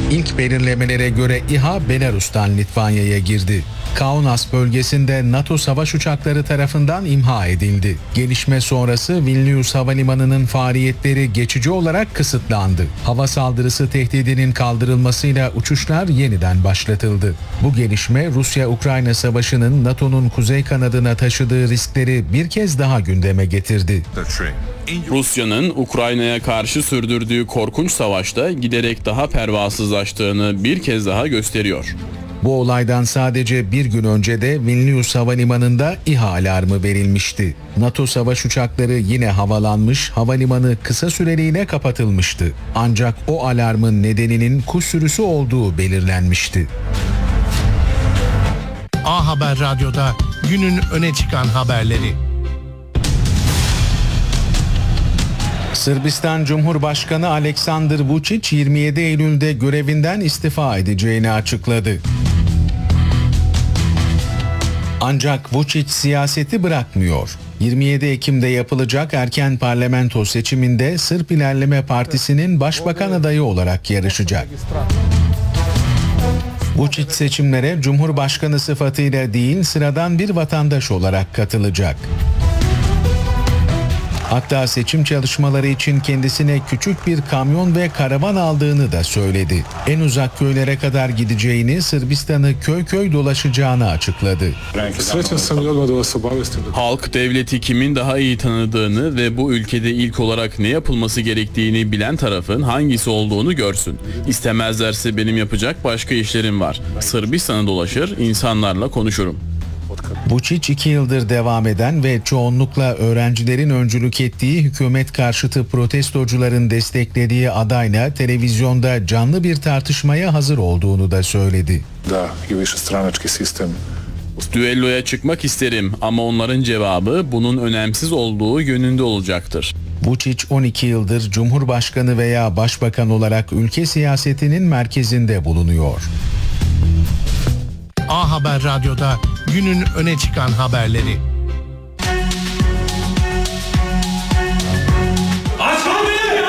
İlk belirlemelere göre İHA Belarus'tan Litvanya'ya girdi. Kaunas bölgesinde NATO savaş uçakları tarafından imha edildi. Gelişme sonrası Vilnius Havalimanı'nın faaliyetleri geçici olarak kısıtlandı. Hava saldırısı tehdidinin kaldırılmasıyla uçuşlar yeniden başlatıldı. Bu gelişme Rusya-Ukrayna savaşının NATO'nun kuzey kanadına taşıdığı riskleri bir kez daha gündeme getirdi. Rusya'nın Ukrayna'ya karşı sürdürdüğü korkunç savaşta giderek daha pervasızlaştığını bir kez daha gösteriyor. Bu olaydan sadece bir gün önce de Vilnius Havalimanı'nda İHA alarmı verilmişti. NATO savaş uçakları yine havalanmış, havalimanı kısa süreliğine kapatılmıştı. Ancak o alarmın nedeninin kuş sürüsü olduğu belirlenmişti. A Haber Radyo'da günün öne çıkan haberleri. Sırbistan Cumhurbaşkanı Aleksandar Vučić 27 Eylül'de görevinden istifa edeceğini açıkladı. Ancak Vučić siyaseti bırakmıyor. 27 Ekim'de yapılacak erken parlamento seçiminde Sırp İlerleme Partisi'nin başbakan adayı olarak yarışacak. Vučić seçimlere Cumhurbaşkanı sıfatıyla değil sıradan bir vatandaş olarak katılacak. Hatta seçim çalışmaları için kendisine küçük bir kamyon ve karavan aldığını da söyledi. En uzak köylere kadar gideceğini, Sırbistan'ı köy köy dolaşacağını açıkladı. Halk devleti kimin daha iyi tanıdığını ve bu ülkede ilk olarak ne yapılması gerektiğini bilen tarafın hangisi olduğunu görsün. İstemezlerse benim yapacak başka işlerim var. Sırbistan'ı dolaşır, insanlarla konuşurum. Vučić 2 yıldır devam eden ve çoğunlukla öğrencilerin öncülük ettiği hükümet karşıtı protestocuların desteklediği adayla televizyonda canlı bir tartışmaya hazır olduğunu da söyledi. Düelloya çıkmak isterim ama onların cevabı bunun önemsiz olduğu yönünde olacaktır. Vučić 12 yıldır Cumhurbaşkanı veya Başbakan olarak ülke siyasetinin merkezinde bulunuyor. A Haber Radyo'da günün öne çıkan haberleri. Aç kapıyı!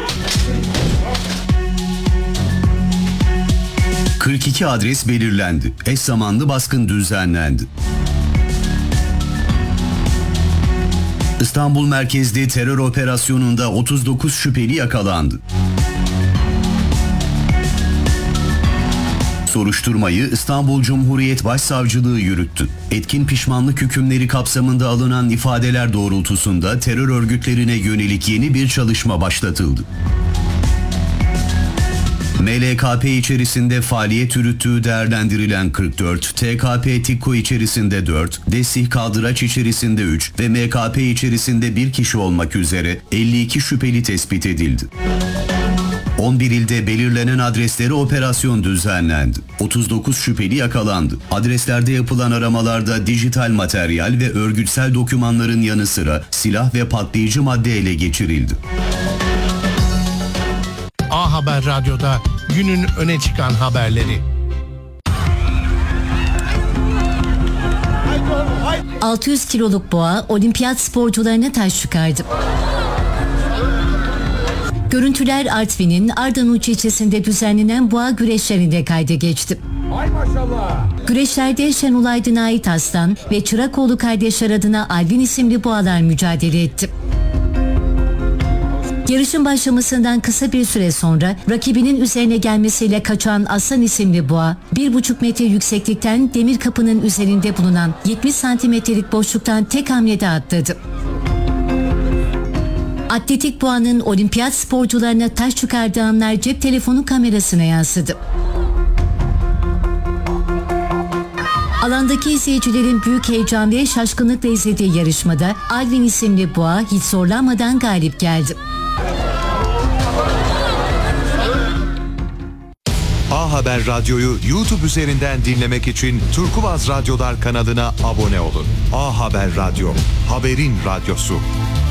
42 adres belirlendi. Eş zamanlı baskın düzenlendi. İstanbul merkezli terör operasyonunda 39 şüpheli yakalandı. Soruşturmayı İstanbul Cumhuriyet Başsavcılığı yürüttü. Etkin pişmanlık hükümleri kapsamında alınan ifadeler doğrultusunda terör örgütlerine yönelik yeni bir çalışma başlatıldı. MLKP içerisinde faaliyet yürüttüğü değerlendirilen 44, TKP TİKKO içerisinde 4, DESİH Kaldıraç içerisinde 3 ve MKP içerisinde 1 kişi olmak üzere 52 şüpheli tespit edildi. 11 ilde belirlenen adreslere operasyon düzenlendi. 39 şüpheli yakalandı. Adreslerde yapılan aramalarda dijital materyal ve örgütsel dokümanların yanı sıra silah ve patlayıcı madde ele geçirildi. A Haber Radyo'da günün öne çıkan haberleri. ...600 kiloluk boğa olimpiyat sporcularına taş çıkardı. Görüntüler Artvin'in Ardanuç ilçesinde düzenlenen boğa güreşlerinde kayda geçti. Hay maşallah. Güreşlerde Şenol Aydın'a ait Aslan ve Çırakoğlu kardeşler adına Alvin isimli boğalar mücadele etti. Yarışın başlamasından kısa bir süre sonra rakibinin üzerine gelmesiyle kaçan Aslan isimli boğa 1,5 metre yükseklikten demir kapının üzerinde bulunan 70 santimetrelik boşluktan tek hamlede atladı. Atletik boğanın olimpiyat sporcularına taş çıkardığı anlar cep telefonu kamerasına yansıdı. Alandaki izleyicilerin büyük heyecan ve şaşkınlıkla izlediği yarışmada Alvin isimli boğa hiç zorlanmadan galip geldi. A Haber Radyo'yu YouTube üzerinden dinlemek için Turkuaz Radyolar kanalına abone olun. A Haber Radyo, haberin radyosu.